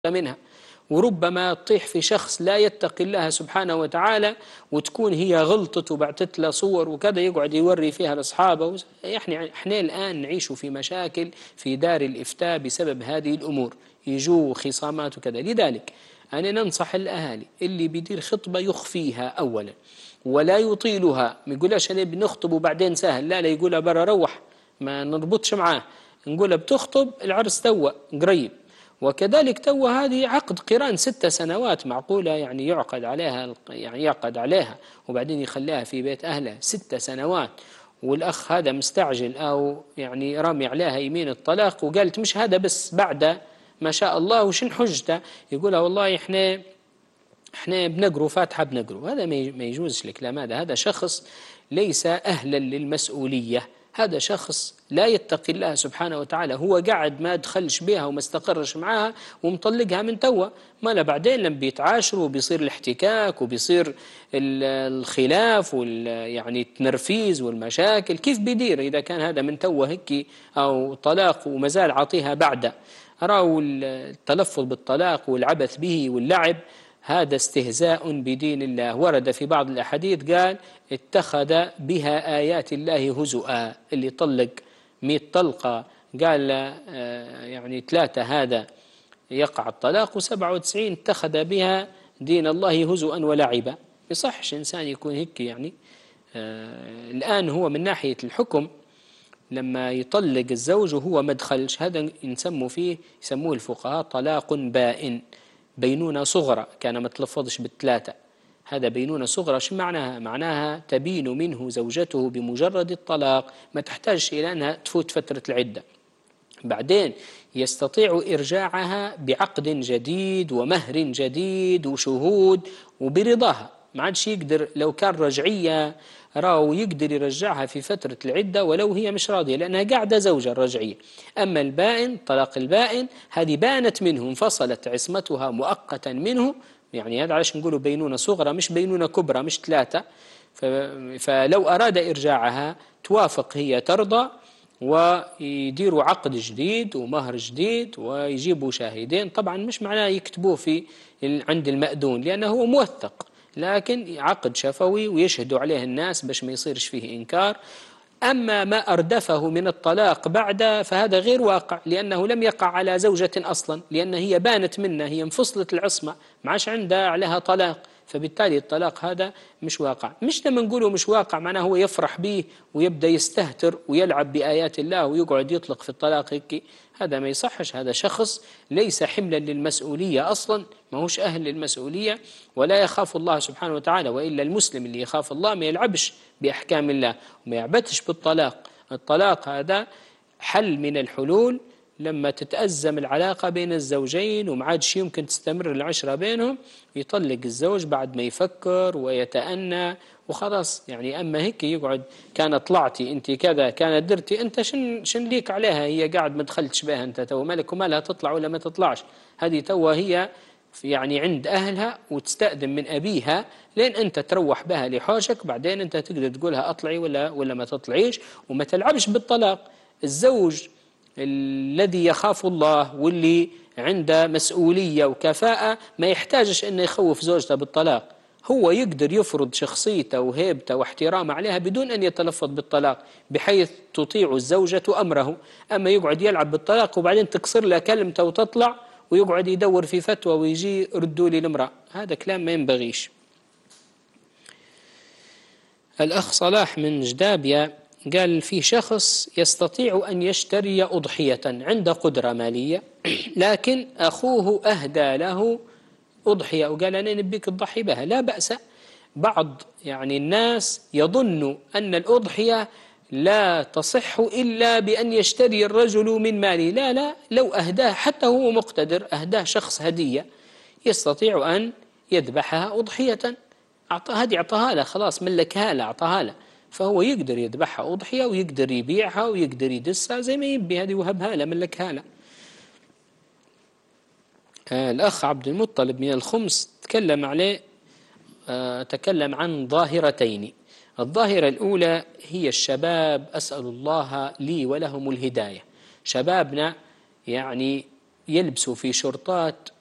منها. وربما تطيح في شخص لا يتقي الله سبحانه وتعالى وتكون هي غلطت وبعتت له صور وكذا يقعد يوري فيها لأصحابه. احنا الآن نعيش في مشاكل في دار الإفتاء بسبب هذه الأمور، يجوا خصامات وكذا. لذلك أنا ننصح الأهالي اللي بيدير خطبة يخفيها أولا ولا يطيلها، ما يقولش أنا بنخطب وبعدين سهل، لا يقولها برا روح، ما نربطش معاه، نقولها بتخطب العرس توا قريب. وكذلك تو هذه عقد قران 6 سنوات معقولة يعني يعقد عليها وبعدين يخليها في بيت أهلها 6 سنوات، والأخ هذا مستعجل أو يعني رامي عليها يمين الطلاق وقالت مش هذا بس بعد ما شاء الله وشن حجته، يقولها والله احنا بنقروا فاتحة بنقروا. هذا ما يجوزش الكلام هذا شخص ليس أهلا للمسؤولية، هذا شخص لا يتقي الله سبحانه وتعالى، هو قاعد ما دخلش بها وما استقرش معها ومطلقها من توا، ما لا بعدين لما بيتعاشروا وبيصير الاحتكاك وبيصير الخلاف يعني التنرفيز والمشاكل، كيف بيدير إذا كان هذا من توا هيك أو طلاق ومازال عطيها بعد؟ أراه التلفظ بالطلاق والعبث به واللعب هذا استهزاء بدين الله. ورد في بعض الأحاديث قال اتخذ بها آيات الله هزؤا، اللي طلق 100 طلقة قال يعني 3 هذا يقع الطلاق، و97 اتخذ بها دين الله هزؤا ولعبا. يصحش إنسان يكون هيك يعني. الآن هو من ناحية الحكم لما يطلق الزوج وهو ما دخلش، هذا يسموه الفقهاء طلاق بائن، بينونة صغرى، كان ما تلفظش ب3، هذا بينونة صغرى. شو معناها؟ معناها تبين منه زوجته بمجرد الطلاق، ما تحتاج إلى أنها تفوت فترة العدة، بعدين يستطيع إرجاعها بعقد جديد ومهر جديد وشهود وبرضاها. ما عادش يقدر لو كان رجعية راو يقدر يرجعها في فترة العدة ولو هي مش راضية لأنها قاعدة زوجة الرجعية. أما البائن، طلاق البائن هذه بانت منه، انفصلت عصمتها مؤقتا منه، يعني هذا علاش نقوله بينونة صغرى مش بينونة كبرى مش 3. فلو أراد إرجاعها توافق هي ترضى ويديروا عقد جديد ومهر جديد ويجيبوا شاهدين، طبعا مش معناه يكتبوه عند المأذون لأنه هو موثق، لكن عقد شفوي ويشهدوا عليه الناس باش ما يصيرش فيه إنكار. أما ما أردفه من الطلاق بعد فهذا غير واقع، لأنه لم يقع على زوجة أصلا، لأن هي بانت منه، هي انفصلت العصمة ما عادش عندها عليها طلاق، فبالتالي الطلاق هذا مش واقع. مش لما نقوله مش واقع معناه هو يفرح به ويبدأ يستهتر ويلعب بآيات الله ويقعد يطلق في الطلاق هيك، هذا ما يصحش. هذا شخص ليس حملا للمسؤولية أصلا، ما هوش أهل للمسؤولية ولا يخاف الله سبحانه وتعالى. وإلا المسلم اللي يخاف الله ما يلعبش بأحكام الله وما يعبتش بالطلاق. الطلاق هذا حل من الحلول لما تتأزم العلاقة بين الزوجين وما عادش يمكن تستمر العشرة بينهم، يطلق الزوج بعد ما يفكر ويتأنى وخلاص يعني. أما هيك يقعد كانت طلعتي أنت كذا كانت درتي أنت شن ليك عليها، هي قاعد ما دخلتش بها أنت تو مالك ومالها تطلع ولا ما تطلعش، هذه تو هي يعني عند أهلها وتستأذن من أبيها لين أنت تروح بها لحوشك، بعدين أنت تقدر تقولها أطلعي ولا ما تطلعيش، وما تلعبش بالطلاق. الزوج الذي يخاف الله واللي عنده مسؤولية وكفاءة ما يحتاجش أنه يخوف زوجته بالطلاق، هو يقدر يفرض شخصيته وهيبته واحترامه عليها بدون أن يتلفظ بالطلاق بحيث تطيع الزوجة أمره. أما يقعد يلعب بالطلاق وبعدين تكسر له كلمته وتطلع ويقعد يدور في فتوى ويجي ردوا لي المرأة، هذا كلام ما ينبغيش. الأخ صلاح من جدابيا قال في شخص يستطيع أن يشتري أضحية، عنده قدرة مالية لكن أخوه أهدى له أضحية وقال أنا نبيك تضحي بها، لا بأس. بعض يعني الناس يظن أن الأضحية لا تصح إلا بأن يشتري الرجل من ماله، لا، لو أهداه حتى هو مقتدر، أهداه شخص هدية يستطيع أن يذبحها أضحية، هذه أعطاها له خلاص ملكها له أعطاها له، فهو يقدر يذبحها أضحية ويقدر يبيعها ويقدر يدسها زي ما يبي، هذه وهبها له ملكها له. الأخ عبد المطلب من الخمس تكلم عن ظاهرتين. الظاهرة الأولى هي الشباب، أسأل الله لي ولهم الهداية. شبابنا يعني يلبسوا في شرطات